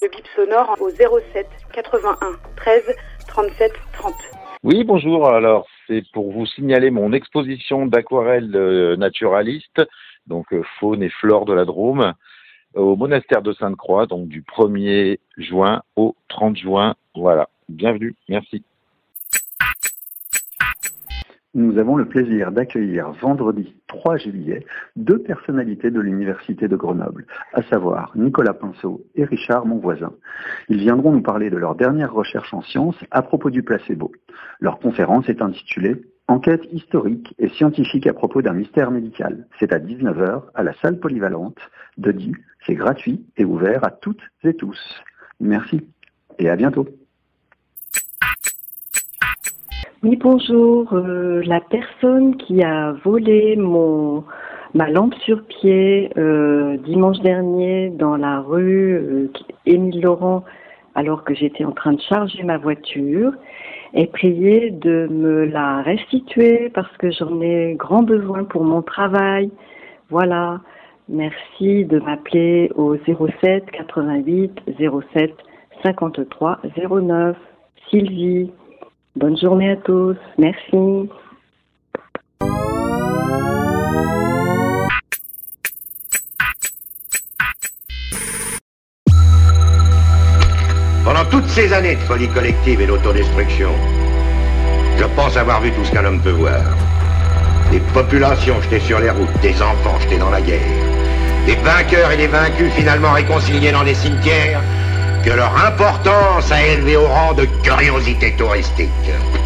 le bip sonore au 07 81 13 37 30. Oui, bonjour. Alors, c'est pour vous signaler mon exposition d'aquarelles naturalistes, donc faune et flore de la Drôme, au monastère de Sainte-Croix, donc du 1er juin au 30 juin. Voilà. Bienvenue. Merci. Nous avons le plaisir d'accueillir vendredi 3 juillet 2 personnalités de l'Université de Grenoble, à savoir Nicolas Pinceau et Richard Monvoisin. Ils viendront nous parler de leur dernière recherche en sciences à propos du placebo. Leur conférence est intitulée « Enquête historique et scientifique à propos d'un mystère médical ». C'est à 19h à la salle polyvalente de Die. C'est gratuit et ouvert à toutes et tous. Merci et à bientôt. Oui, bonjour. La personne qui a volé ma lampe sur pied dimanche dernier dans la rue Émile Laurent, alors que j'étais en train de charger ma voiture, est priée de me la restituer parce que j'en ai grand besoin pour mon travail. Voilà. Merci de m'appeler au 07 88 07 53 09. Sylvie. Bonne journée à tous. Merci. Pendant toutes ces années de folie collective et d'autodestruction, je pense avoir vu tout ce qu'un homme peut voir. Des populations jetées sur les routes, des enfants jetés dans la guerre, des vainqueurs et des vaincus finalement réconciliés dans des cimetières, que leur importance a élevé au rang de curiosité touristique.